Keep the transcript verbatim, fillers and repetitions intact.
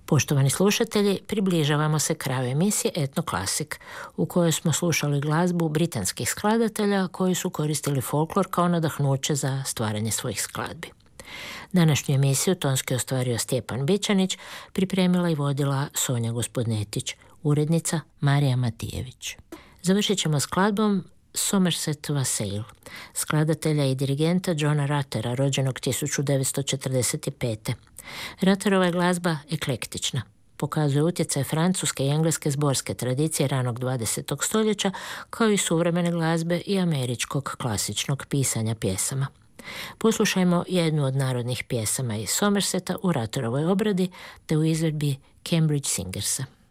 Poštovani slušatelji, približavamo se kraju emisije Etno Klasik, u kojoj smo slušali glazbu britanskih skladatelja koji su koristili folklor kao nadahnuće za stvaranje svojih skladbi. Današnju emisiju tonski ostvario Stjepan Bičanić, pripremila i vodila Sonja Gospodnetić, urednica Marija Matijević. Završit ćemo skladbom Somerset Wassail, skladatelja i dirigenta Johna Ruttera, rođenog tisuću devetsto četrdeset pete. Rutterova je glazba eklektična. Pokazuje utjecaj francuske i engleske zborske tradicije ranog dvadesetog stoljeća, kao i suvremene glazbe i američkog klasičnog pisanja pjesama. Poslušajmo jednu od narodnih pjesama iz Somerseta u Rutterovoj obradi te u izvedbi Cambridge Singersa.